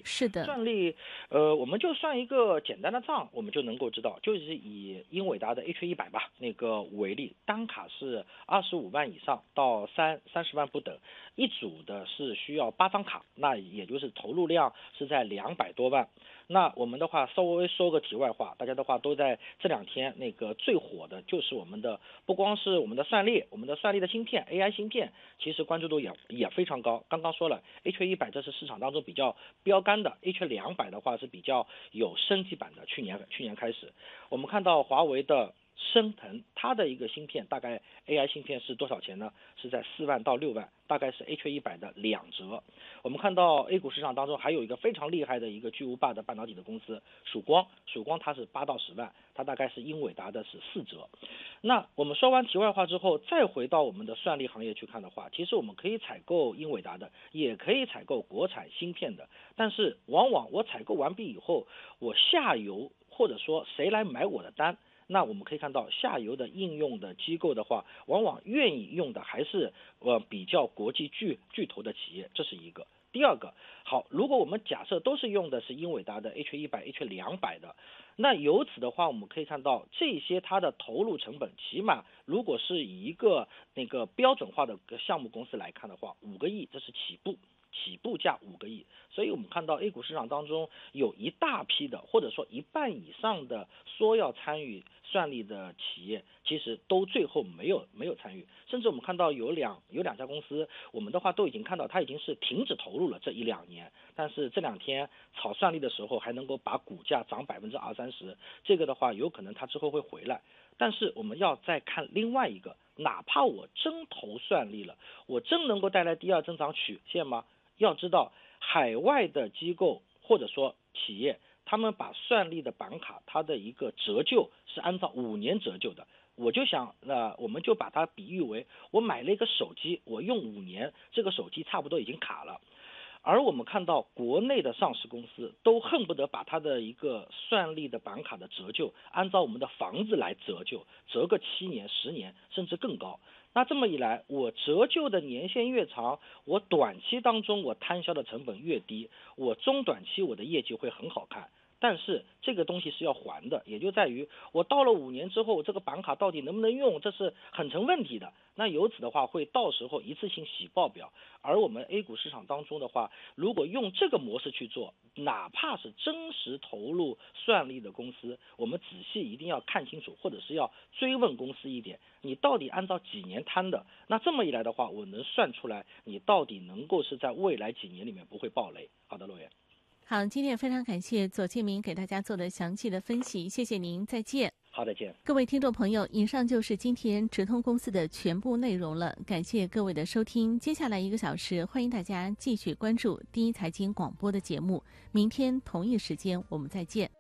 是的， 算力，我们就算一个简单的账，我们就能够知道，就是以英伟达的 H100吧那个为例，单卡是25万以上到30万不等，一组的是需要8张卡，那也就是投入量是在200多万。那我们的话稍微说个题外话，大家的话都在这2天那个最火的就是我们的，不光是我们的算力，我们的算力的芯片 AI 芯片，其实关注度也非常高。刚刚说了 H100 这是市场当中比较标杆的，H200的话是比较有升级版的，去年开始，我们看到华为的升腾，它的一个芯片大概 AI 芯片是多少钱呢？是在4万到6万，大概是 H100的2折。我们看到 A 股市场当中还有一个非常厉害的一个巨无霸的半导体的公司曙光它是8到10万，它大概是英伟达的是4折。那我们说完题外话之后，再回到我们的算力行业去看的话，其实我们可以采购英伟达的，也可以采购国产芯片的，但是往往我采购完毕以后，我下游或者说谁来买我的单，那我们可以看到下游的应用的机构的话，往往愿意用的还是比较国际巨头的企业，这是一个。第二个，好，如果我们假设都是用的是英伟达的 H100、H200 的，那由此的话，我们可以看到这些它的投入成本，起码如果是以一个那个标准化的项目公司来看的话，5个亿这是起步价5个亿，所以我们看到 A 股市场当中有一大批的，或者说一半以上的说要参与算力的企业，其实都最后没有参与，甚至我们看到有两家公司，我们的话都已经看到它已经是停止投入了这1-2年，但是这2天炒算力的时候还能够把股价涨20-30%，这个的话有可能它之后会回来。但是我们要再看另外一个，哪怕我真投算力了，我真能够带来第二增长曲线吗？要知道海外的机构或者说企业，他们把算力的板卡它的一个折旧是按照5年折旧的，我就想我们就把它比喻为我买了一个手机，我用5年，这个手机差不多已经卡了。而我们看到国内的上市公司都恨不得把它的一个算力的板卡的折旧按照我们的房子来折旧，折个7年、10年甚至更高。那这么一来，我折旧的年限越长，我短期当中我摊销的成本越低，我中短期我的业绩会很好看。但是这个东西是要还的，也就在于我到了5年之后，这个板卡到底能不能用，这是很成问题的。那由此的话，会到时候一次性洗报表。而我们 A 股市场当中的话，如果用这个模式去做，哪怕是真实投入算力的公司，我们仔细一定要看清楚，或者是要追问公司一点，你到底按照几年摊的？那这么一来的话，我能算出来你到底能够是在未来几年里面不会爆雷。好的，罗源。 好，今天也非常感谢左建明给大家做的详细的分析，谢谢您，再见。 好，再见。 各位听众朋友，以上就是今天直通公司的全部内容了，感谢各位的收听。接下来1个小时，欢迎大家继续关注第一财经广播的节目，明天同一时间我们再见。